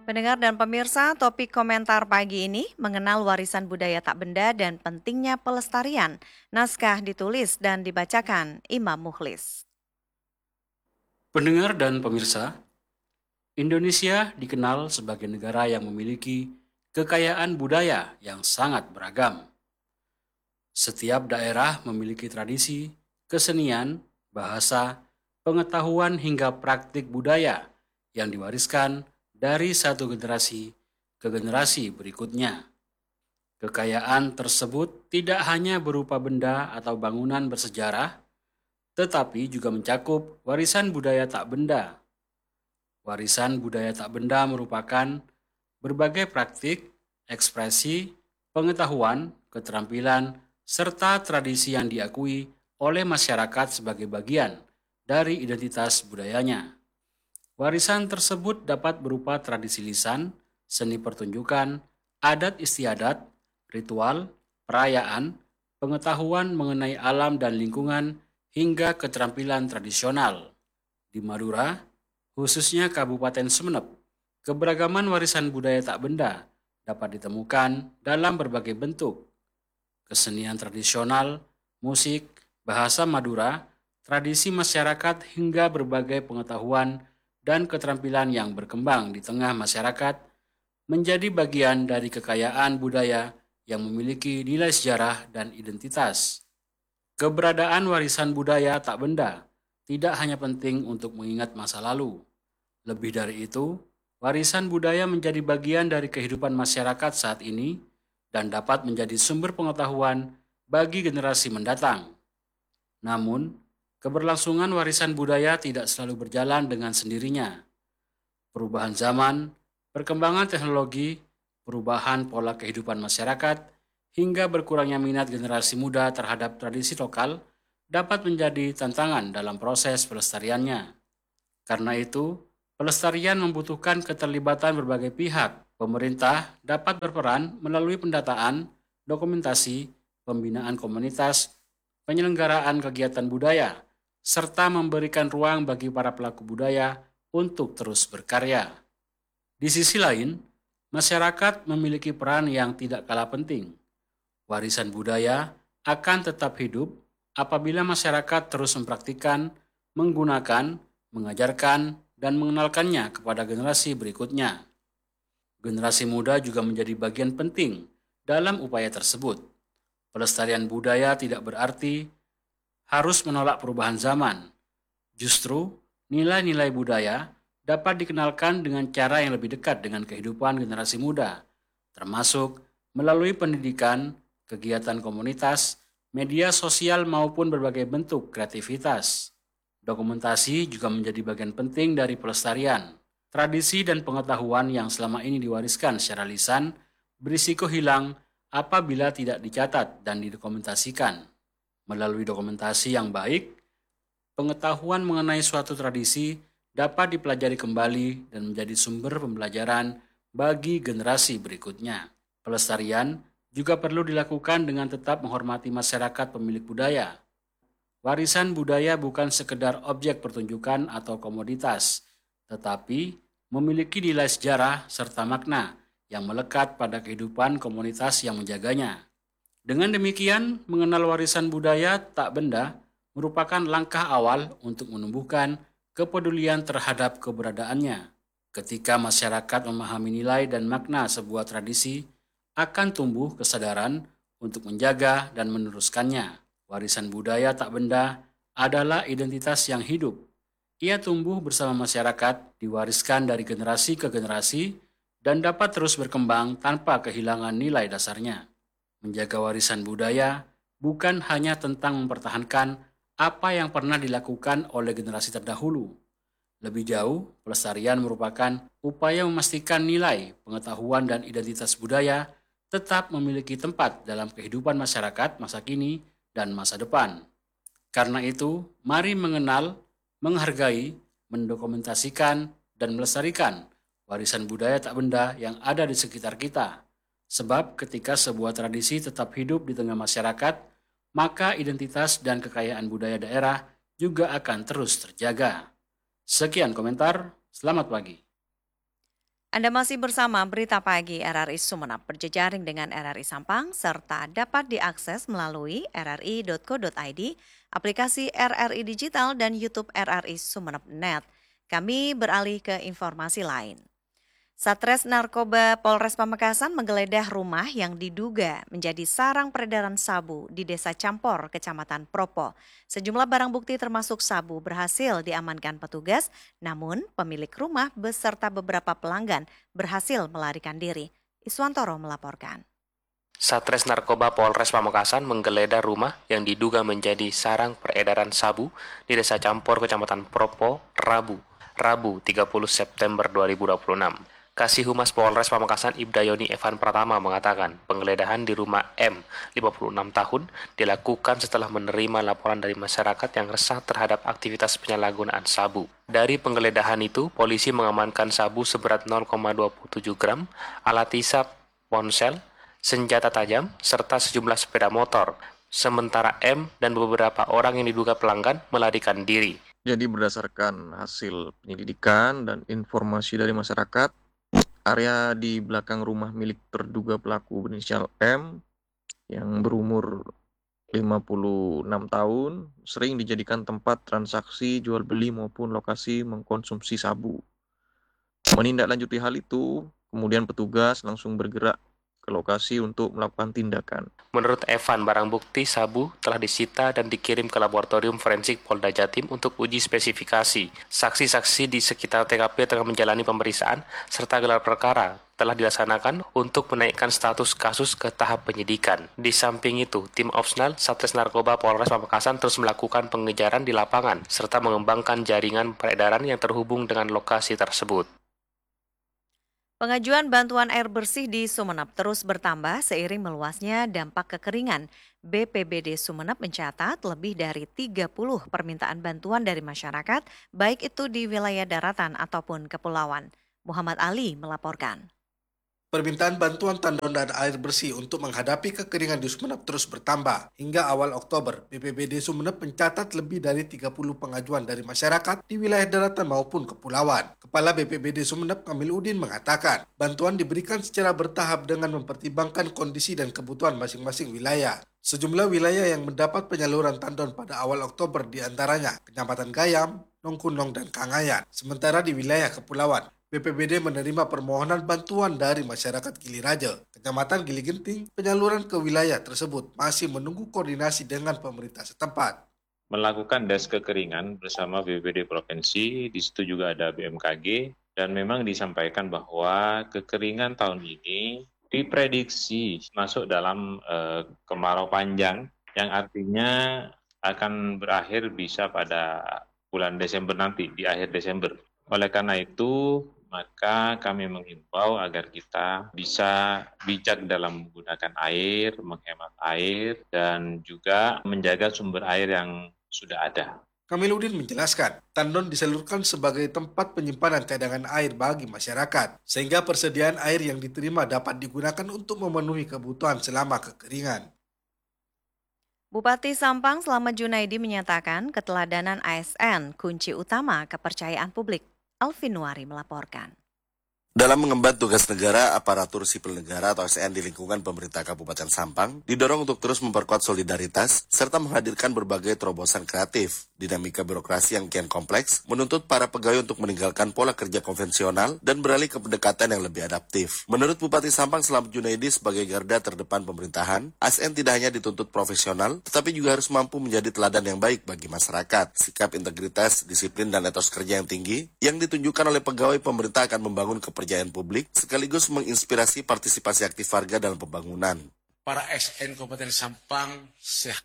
Pendengar dan pemirsa, topik komentar pagi ini mengenal warisan budaya tak benda dan pentingnya pelestarian. Naskah ditulis dan dibacakan Imam Mukhlis. Pendengar dan pemirsa, Indonesia dikenal sebagai negara yang memiliki kekayaan budaya yang sangat beragam. Setiap daerah memiliki tradisi, kesenian, bahasa, pengetahuan hingga praktik budaya yang diwariskan dari satu generasi ke generasi berikutnya. Kekayaan tersebut tidak hanya berupa benda atau bangunan bersejarah, tetapi juga mencakup warisan budaya tak benda. Warisan budaya tak benda merupakan berbagai praktik, ekspresi, pengetahuan, keterampilan, serta tradisi yang diakui oleh masyarakat sebagai bagian dari identitas budayanya. Warisan tersebut dapat berupa tradisi lisan, seni pertunjukan, adat istiadat, ritual, perayaan, pengetahuan mengenai alam dan lingkungan, hingga keterampilan tradisional. Di Madura, khususnya Kabupaten Sumeneb, keberagaman warisan budaya tak benda dapat ditemukan dalam berbagai bentuk. Kesenian tradisional, musik, bahasa Madura, tradisi masyarakat hingga berbagai pengetahuan dan keterampilan yang berkembang di tengah masyarakat menjadi bagian dari kekayaan budaya yang memiliki nilai sejarah dan identitas. Keberadaan warisan budaya tak benda tidak hanya penting untuk mengingat masa lalu. Lebih dari itu, warisan budaya menjadi bagian dari kehidupan masyarakat saat ini dan dapat menjadi sumber pengetahuan bagi generasi mendatang. Namun, keberlangsungan warisan budaya tidak selalu berjalan dengan sendirinya. Perubahan zaman, perkembangan teknologi, perubahan pola kehidupan masyarakat, hingga berkurangnya minat generasi muda terhadap tradisi lokal dapat menjadi tantangan dalam proses pelestariannya. Karena itu, pelestarian membutuhkan keterlibatan berbagai pihak. Pemerintah dapat berperan melalui pendataan, dokumentasi, pembinaan komunitas, penyelenggaraan kegiatan budaya, serta memberikan ruang bagi para pelaku budaya untuk terus berkarya. Di sisi lain, masyarakat memiliki peran yang tidak kalah penting. Warisan budaya akan tetap hidup apabila masyarakat terus mempraktikkan, menggunakan, mengajarkan, dan mengenalkannya kepada generasi berikutnya. Generasi muda juga menjadi bagian penting dalam upaya tersebut. Pelestarian budaya tidak berarti harus menolak perubahan zaman. Justru, nilai-nilai budaya dapat dikenalkan dengan cara yang lebih dekat dengan kehidupan generasi muda, termasuk melalui pendidikan, kegiatan komunitas, media sosial maupun berbagai bentuk kreativitas. Dokumentasi juga menjadi bagian penting dari pelestarian. Tradisi dan pengetahuan yang selama ini diwariskan secara lisan berisiko hilang apabila tidak dicatat dan didokumentasikan. Melalui dokumentasi yang baik, pengetahuan mengenai suatu tradisi dapat dipelajari kembali dan menjadi sumber pembelajaran bagi generasi berikutnya. Pelestarian juga perlu dilakukan dengan tetap menghormati masyarakat pemilik budaya. Warisan budaya bukan sekedar objek pertunjukan atau komoditas, tetapi memiliki nilai sejarah serta makna yang melekat pada kehidupan komunitas yang menjaganya. Dengan demikian, mengenal warisan budaya tak benda merupakan langkah awal untuk menumbuhkan kepedulian terhadap keberadaannya. Ketika masyarakat memahami nilai dan makna sebuah tradisi, akan tumbuh kesadaran untuk menjaga dan meneruskannya. Warisan budaya tak benda adalah identitas yang hidup. Ia tumbuh bersama masyarakat, diwariskan dari generasi ke generasi, dan dapat terus berkembang tanpa kehilangan nilai dasarnya. Menjaga warisan budaya bukan hanya tentang mempertahankan apa yang pernah dilakukan oleh generasi terdahulu. Lebih jauh, pelestarian merupakan upaya memastikan nilai, pengetahuan, dan identitas budaya tetap memiliki tempat dalam kehidupan masyarakat masa kini dan masa depan. Karena itu, mari mengenal, menghargai, mendokumentasikan, dan melestarikan warisan budaya tak benda yang ada di sekitar kita. Sebab ketika sebuah tradisi tetap hidup di tengah masyarakat, maka identitas dan kekayaan budaya daerah juga akan terus terjaga. Sekian komentar, selamat pagi. Anda masih bersama Berita Pagi RRI Sumeneb berjejaring dengan RRI Sampang serta dapat diakses melalui rri.co.id, aplikasi RRI Digital dan YouTube RRI Sumeneb Net. Kami beralih ke informasi lain. Satres Narkoba Polres Pamekasan menggeledah rumah yang diduga menjadi sarang peredaran sabu di Desa Campor, Kecamatan Propo. Sejumlah barang bukti termasuk sabu berhasil diamankan petugas, namun pemilik rumah beserta beberapa pelanggan berhasil melarikan diri. Iswantoro melaporkan. Satres Narkoba Polres Pamekasan menggeledah rumah yang diduga menjadi sarang peredaran sabu di Desa Campor, Kecamatan Propo, Rabu 30 September 2026. Kasih Humas Polres Pamekasan Ibdayoni Evan Pratama mengatakan penggeledahan di rumah M, 56 tahun, dilakukan setelah menerima laporan dari masyarakat yang resah terhadap aktivitas penyalahgunaan sabu. Dari penggeledahan itu, polisi mengamankan sabu seberat 0,27 gram, alat hisap, ponsel, senjata tajam, serta sejumlah sepeda motor. Sementara M dan beberapa orang yang diduga pelanggan melarikan diri. Jadi berdasarkan hasil penyelidikan dan informasi dari masyarakat, area di belakang rumah milik terduga pelaku berinisial M yang berumur 56 tahun sering dijadikan tempat transaksi jual beli maupun lokasi mengkonsumsi sabu. Menindaklanjuti hal itu, kemudian petugas langsung bergerak ke lokasi untuk melakukan tindakan. Menurut Evan, barang bukti sabu telah disita dan dikirim ke laboratorium forensik Polda Jatim untuk uji spesifikasi. Saksi-saksi di sekitar TKP tengah menjalani pemeriksaan serta gelar perkara telah dilaksanakan untuk menaikkan status kasus ke tahap penyidikan. Di samping itu, tim Opsnal Satres Narkoba Polres Pamekasan terus melakukan pengejaran di lapangan serta mengembangkan jaringan peredaran yang terhubung dengan lokasi tersebut. Pengajuan bantuan air bersih di Sumeneb terus bertambah seiring meluasnya dampak kekeringan. BPBD Sumeneb mencatat lebih dari 30 permintaan bantuan dari masyarakat, baik itu di wilayah daratan ataupun kepulauan. Muhammad Ali melaporkan. Permintaan bantuan tandon dan air bersih untuk menghadapi kekeringan di Sumeneb terus bertambah. Hingga awal Oktober, BPBD Sumeneb mencatat lebih dari 30 pengajuan dari masyarakat di wilayah daratan maupun kepulauan. Kepala BPBD Sumeneb Kamil Udin mengatakan, bantuan diberikan secara bertahap dengan mempertimbangkan kondisi dan kebutuhan masing-masing wilayah. Sejumlah wilayah yang mendapat penyaluran tandon pada awal Oktober diantaranya Kecamatan Gayam, Nongkunong, dan Kangayan. Sementara di wilayah kepulauan, BPBD menerima permohonan bantuan dari masyarakat Gili Raja, Kecamatan Gili Genting. Penyaluran ke wilayah tersebut masih menunggu koordinasi dengan pemerintah setempat. Melakukan das kekeringan bersama BPBD Provinsi, di situ juga ada BMKG, dan memang disampaikan bahwa kekeringan tahun ini diprediksi masuk dalam kemarau panjang, yang artinya akan berakhir bisa pada bulan Desember nanti, di akhir Desember. Oleh karena itu, maka kami menghimbau agar kita bisa bijak dalam menggunakan air, menghemat air, dan juga menjaga sumber air yang sudah ada. Kamiludin menjelaskan, tandon disalurkan sebagai tempat penyimpanan cadangan air bagi masyarakat, sehingga persediaan air yang diterima dapat digunakan untuk memenuhi kebutuhan selama kekeringan. Bupati Sampang Slamet Junaidi menyatakan keteladanan ASN kunci utama kepercayaan publik. Alvin Nuari melaporkan. Dalam mengemban tugas negara, aparatur sipil negara atau ASN di lingkungan pemerintah Kabupaten Sampang didorong untuk terus memperkuat solidaritas serta menghadirkan berbagai terobosan kreatif. Dinamika birokrasi yang kian kompleks menuntut para pegawai untuk meninggalkan pola kerja konvensional dan beralih ke pendekatan yang lebih adaptif. Menurut Bupati Sampang Slamet Junaidi sebagai garda terdepan pemerintahan, ASN tidak hanya dituntut profesional, tetapi juga harus mampu menjadi teladan yang baik bagi masyarakat. Sikap integritas, disiplin, dan etos kerja yang tinggi yang ditunjukkan oleh pegawai pemerintah akan membangun kepercayaan publik sekaligus menginspirasi partisipasi aktif warga dalam pembangunan. Para ASN Kabupaten Sampang sehat.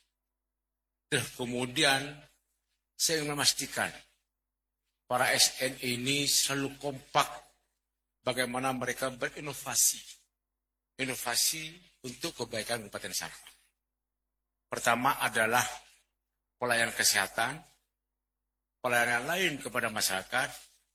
Kemudian saya ingin memastikan para ASN ini selalu kompak bagaimana mereka berinovasi. Inovasi untuk kebaikan Kabupaten Sampang. Pertama adalah pelayanan kesehatan, pelayanan lain kepada masyarakat,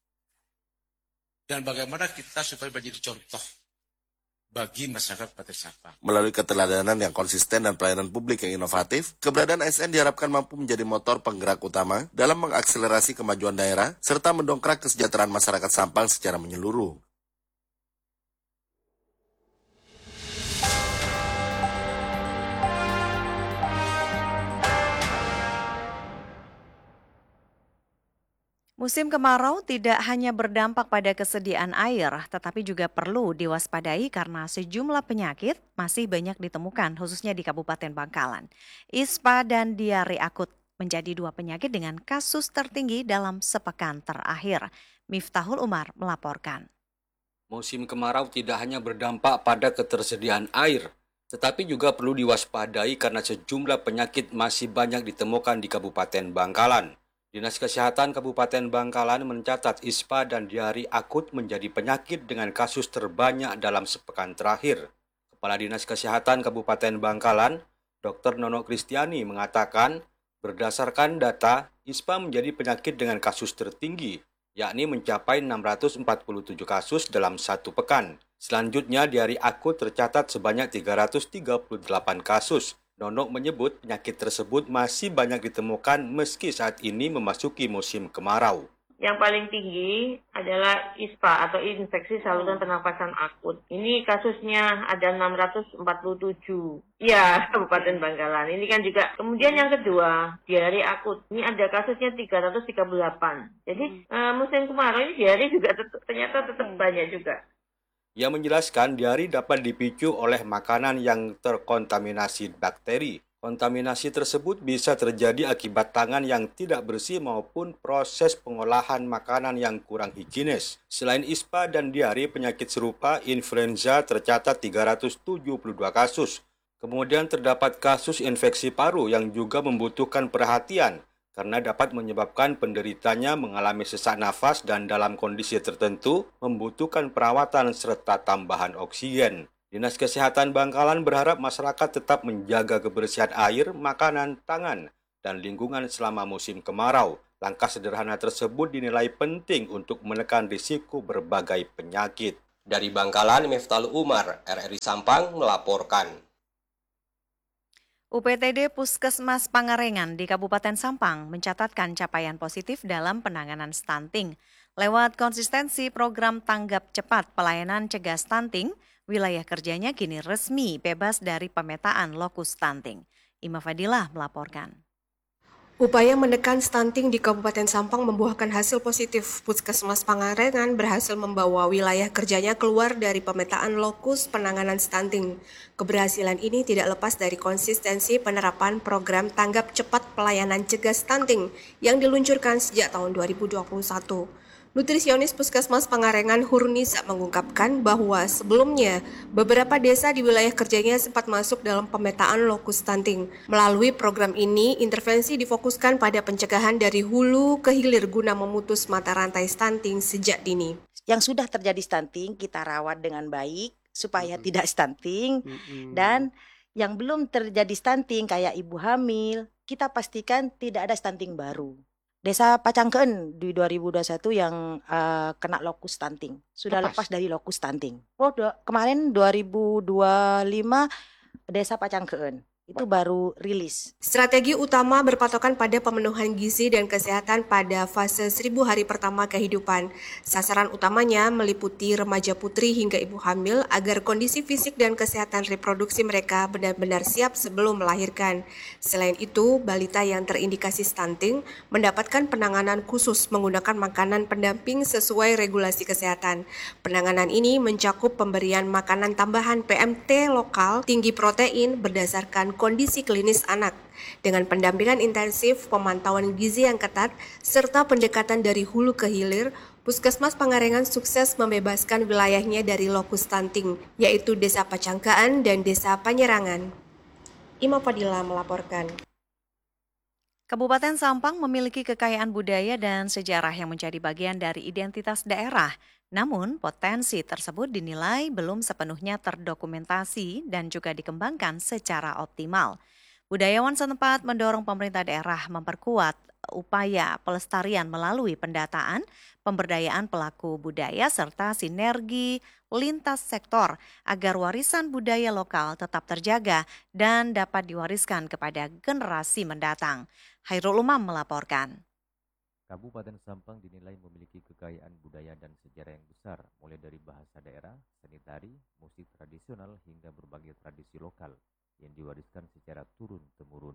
dan bagaimana kita supaya menjadi contoh bagi masyarakat Kabupaten Sampang. Melalui keteladanan yang konsisten dan pelayanan publik yang inovatif, keberadaan ASN diharapkan mampu menjadi motor penggerak utama dalam mengakselerasi kemajuan daerah serta mendongkrak kesejahteraan masyarakat Sampang secara menyeluruh. Musim kemarau tidak hanya berdampak pada kesediaan air, tetapi juga perlu diwaspadai karena sejumlah penyakit masih banyak ditemukan, khususnya di Kabupaten Bangkalan. ISPA dan diare akut menjadi dua penyakit dengan kasus tertinggi dalam sepekan terakhir. Miftahul Umar melaporkan. Musim kemarau tidak hanya berdampak pada ketersediaan air, tetapi juga perlu diwaspadai karena sejumlah penyakit masih banyak ditemukan di Kabupaten Bangkalan. Dinas Kesehatan Kabupaten Bangkalan mencatat ISPA dan diare akut menjadi penyakit dengan kasus terbanyak dalam sepekan terakhir. Kepala Dinas Kesehatan Kabupaten Bangkalan, Dr. Nono Kristiani mengatakan, berdasarkan data, ISPA menjadi penyakit dengan kasus tertinggi, yakni mencapai 647 kasus dalam satu pekan. Selanjutnya, diare akut tercatat sebanyak 338 kasus. Nono menyebut penyakit tersebut masih banyak ditemukan meski saat ini memasuki musim kemarau. Yang paling tinggi adalah ISPA atau infeksi saluran pernafasan akut. Ini kasusnya ada 647. Ya, Kabupaten Bangkalan. Ini kan juga. Kemudian yang kedua, diare akut. Ini ada kasusnya 338. Jadi musim kemarau ini diare juga ternyata tetap banyak juga. Ia menjelaskan diare dapat dipicu oleh makanan yang terkontaminasi bakteri. Kontaminasi tersebut bisa terjadi akibat tangan yang tidak bersih maupun proses pengolahan makanan yang kurang higienis. Selain ISPA dan diare, penyakit serupa influenza tercatat 372 kasus. Kemudian terdapat kasus infeksi paru yang juga membutuhkan perhatian karena dapat menyebabkan penderitanya mengalami sesak nafas dan dalam kondisi tertentu membutuhkan perawatan serta tambahan oksigen. Dinas Kesehatan Bangkalan berharap masyarakat tetap menjaga kebersihan air, makanan, tangan, dan lingkungan selama musim kemarau. Langkah sederhana tersebut dinilai penting untuk menekan risiko berbagai penyakit. Dari Bangkalan, Miftahul Umar, RRI Sampang melaporkan. UPTD Puskesmas Pangarengan di Kabupaten Sampang mencatatkan capaian positif dalam penanganan stunting. Lewat konsistensi program tanggap cepat pelayanan cegah stunting, wilayah kerjanya kini resmi bebas dari pemetaan lokus stunting. Ima Fadilah melaporkan. Upaya menekan stunting di Kabupaten Sampang membuahkan hasil positif. Puskesmas Pangarengan berhasil membawa wilayah kerjanya keluar dari pemetaan lokus penanganan stunting. Keberhasilan ini tidak lepas dari konsistensi penerapan program tanggap cepat pelayanan cegah stunting yang diluncurkan sejak tahun 2021. Nutrisionis Puskesmas Pangarengan Hurnisa mengungkapkan bahwa sebelumnya beberapa desa di wilayah kerjanya sempat masuk dalam pemetaan lokus stunting. Melalui program ini, intervensi difokuskan pada pencegahan dari hulu ke hilir guna memutus mata rantai stunting sejak dini. Yang sudah terjadi stunting kita rawat dengan baik supaya tidak stunting, dan yang belum terjadi stunting kayak ibu hamil, kita pastikan tidak ada stunting baru. Desa Pacangkeen di 2021 yang kena lokus stunting. Sudah lepas dari lokus stunting. Kemarin 2025 Desa Pacangkeen itu baru rilis. Strategi utama berpatokan pada pemenuhan gizi dan kesehatan pada fase 1000 hari pertama kehidupan. Sasaran utamanya meliputi remaja putri hingga ibu hamil agar kondisi fisik dan kesehatan reproduksi mereka benar-benar siap sebelum melahirkan. Selain itu, balita yang terindikasi stunting mendapatkan penanganan khusus menggunakan makanan pendamping sesuai regulasi kesehatan. Penanganan ini mencakup pemberian makanan tambahan PMT lokal tinggi protein berdasarkan kondisi klinis anak, dengan pendampingan intensif, pemantauan gizi yang ketat, serta pendekatan dari hulu ke hilir. Puskesmas Pangarengan sukses membebaskan wilayahnya dari lokus stunting, yaitu Desa Pacangkaan dan Desa Panyerangan. Ima Fadila melaporkan. Kabupaten Sampang memiliki kekayaan budaya dan sejarah yang menjadi bagian dari identitas daerah. Namun, potensi tersebut dinilai belum sepenuhnya terdokumentasi dan juga dikembangkan secara optimal. Budayawan setempat mendorong pemerintah daerah memperkuat upaya pelestarian melalui pendataan, pemberdayaan pelaku budaya, serta sinergi lintas sektor agar warisan budaya lokal tetap terjaga dan dapat diwariskan kepada generasi mendatang. Hairul Umam melaporkan. Kabupaten Sampang dinilai memiliki kekayaan budaya dan sejarah yang besar, mulai dari bahasa daerah, seni tari, musik tradisional, hingga berbagai tradisi lokal yang diwariskan secara turun-temurun.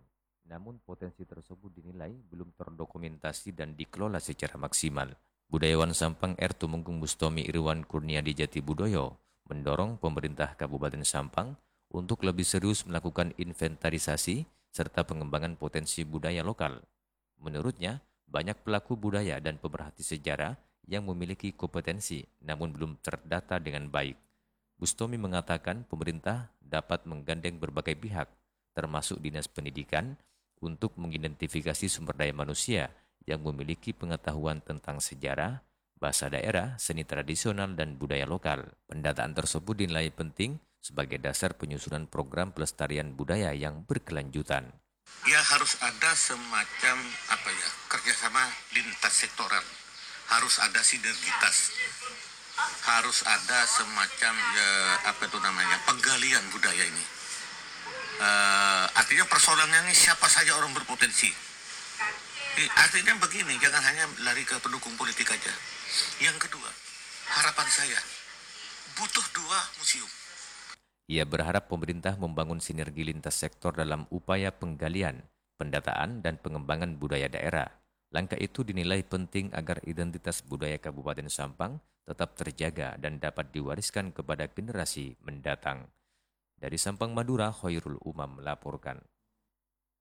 Namun potensi tersebut dinilai belum terdokumentasi dan dikelola secara maksimal. Budayawan Sampang R. Tumenggung Bustomi Irwan Kurniadi Jatibudoyo mendorong pemerintah Kabupaten Sampang untuk lebih serius melakukan inventarisasi serta pengembangan potensi budaya lokal. Menurutnya, banyak pelaku budaya dan pemerhati sejarah yang memiliki kompetensi namun belum terdata dengan baik. Bustomi mengatakan pemerintah dapat menggandeng berbagai pihak, termasuk Dinas Pendidikan, untuk mengidentifikasi sumber daya manusia yang memiliki pengetahuan tentang sejarah, bahasa daerah, seni tradisional, dan budaya lokal. Pendataan tersebut dinilai penting sebagai dasar penyusunan program pelestarian budaya yang berkelanjutan. Ya harus ada semacam kerjasama lintas sektoral, harus ada sinergitas, harus ada semacam penggalian budaya ini. Artinya persoalannya ini siapa saja orang berpotensi. Artinya begini, jangan hanya lari ke pendukung politik aja. Yang kedua, harapan saya butuh 2 museum. Ia berharap pemerintah membangun sinergi lintas sektor dalam upaya penggalian, pendataan, dan pengembangan budaya daerah. Langkah itu dinilai penting agar identitas budaya Kabupaten Sampang tetap terjaga dan dapat diwariskan kepada generasi mendatang. Dari Sampang, Madura, Khairul Umam melaporkan.